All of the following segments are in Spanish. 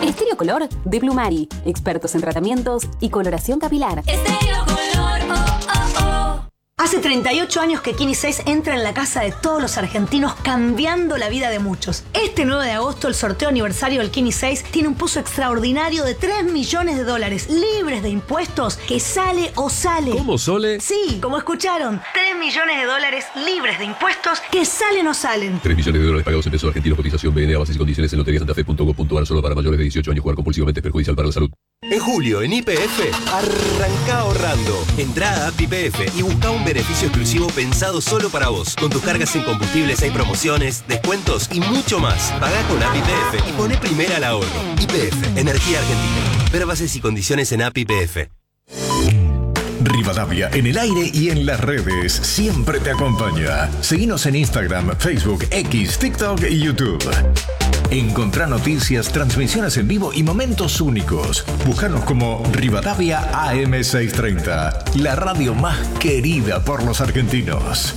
Estéreo Color de Plumari, expertos en tratamientos y coloración capilar. Estéreo Color, oh, oh, oh. Hace 38 años que Kini 6 entra en la casa de todos los argentinos, cambiando la vida de muchos. Este 9 de agosto, el sorteo aniversario del Kini 6 tiene un pozo extraordinario de $3 millones, libres de impuestos, que sale o sale. ¿Cómo, Sole? Sí, como escucharon, $3 millones libres de impuestos, que salen o salen. $3 millones pagados en pesos argentinos, cotización BNA, bases y condiciones en loteriasantafe.gov.ar, solo para mayores de 18 años. Jugar compulsivamente es perjudicial para la salud. En julio, en YPF, arranca ahorrando. Entrá a App YPF y busca un beneficio exclusivo pensado solo para vos. Con tus cargas en combustibles hay promociones, descuentos y mucho más. Pagá con App YPF y poné primera al ahorro. YPF, Energía Argentina. Ver bases y condiciones en App YPF. Rivadavia en el aire y en las redes siempre te acompaña. Seguinos en Instagram, Facebook, X, TikTok y YouTube. Encontrá noticias, transmisiones en vivo y momentos únicos. Búscanos como Rivadavia AM630, la radio más querida por los argentinos.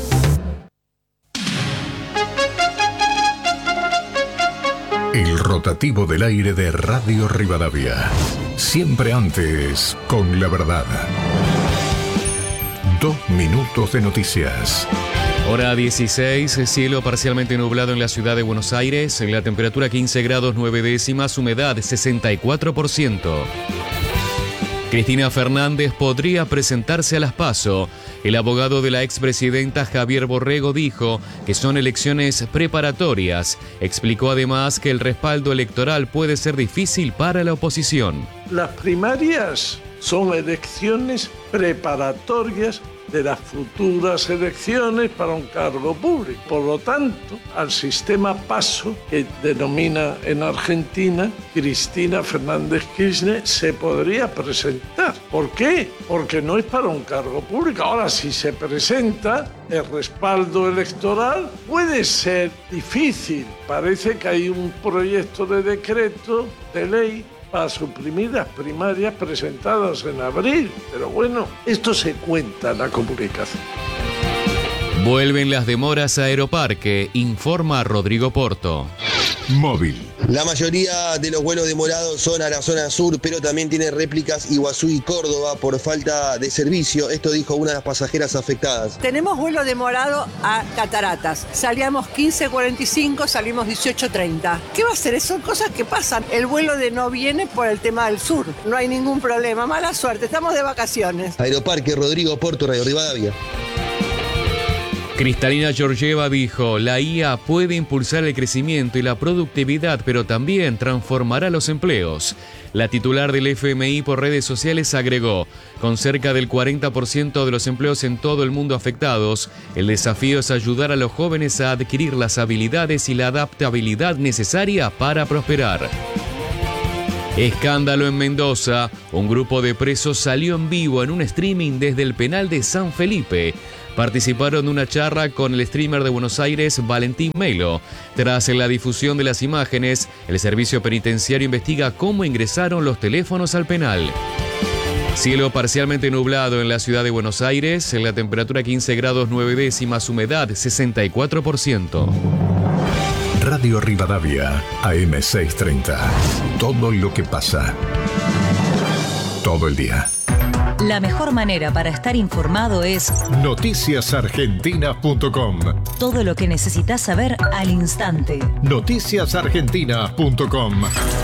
El rotativo del aire de Radio Rivadavia. Siempre antes, con la verdad. 2 minutos de noticias. Hora 16, cielo parcialmente nublado en la ciudad de Buenos Aires, la temperatura 15 grados 9 décimas, humedad 64%. Cristina Fernández podría presentarse a las PASO. El abogado de la expresidenta Javier Borrego dijo que son elecciones preparatorias. Explicó además que el respaldo electoral puede ser difícil para la oposición. Las primarias son elecciones preparatorias de las futuras elecciones para un cargo público. Por lo tanto, al sistema PASO, que denomina en Argentina Cristina Fernández Kirchner, se podría presentar. ¿Por qué? Porque no es para un cargo público. Ahora, si se presenta, el respaldo electoral puede ser difícil. Parece que hay un proyecto de decreto de ley para suprimir las primarias presentadas en abril. Pero bueno, esto se cuenta en la comunicación. Vuelven las demoras a Aeroparque, informa Rodrigo Porto. Móvil. La mayoría de los vuelos demorados son a la zona sur, pero también tiene réplicas Iguazú y Córdoba por falta de servicio. Esto dijo una de las pasajeras afectadas. Tenemos vuelo demorado a Cataratas. Salíamos 15:45, salimos 18:30. ¿Qué va a hacer? Son cosas que pasan. El vuelo no viene por el tema del sur. No hay ningún problema. Mala suerte. Estamos de vacaciones. Aeroparque, Rodrigo Porto, Radio Rivadavia. Cristalina Georgieva dijo, la IA puede impulsar el crecimiento y la productividad, pero también transformará los empleos. La titular del FMI por redes sociales agregó, con cerca del 40% de los empleos en todo el mundo afectados, el desafío es ayudar a los jóvenes a adquirir las habilidades y la adaptabilidad necesaria para prosperar. Escándalo en Mendoza. Un grupo de presos salió en vivo en un streaming desde el penal de San Felipe. Participaron de una charla con el streamer de Buenos Aires, Valentín Melo. Tras la difusión de las imágenes, el servicio penitenciario investiga cómo ingresaron los teléfonos al penal. Cielo parcialmente nublado en la ciudad de Buenos Aires, en la temperatura 15 grados 9 décimas, humedad 64%. Radio Rivadavia, AM630. Todo lo que pasa. Todo el día. La mejor manera para estar informado es noticiasargentina.com. Todo lo que necesitas saber al instante. Noticiasargentina.com.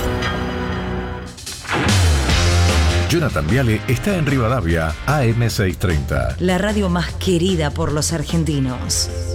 Jonathan Viale está en Rivadavia, AM630. La radio más querida por los argentinos.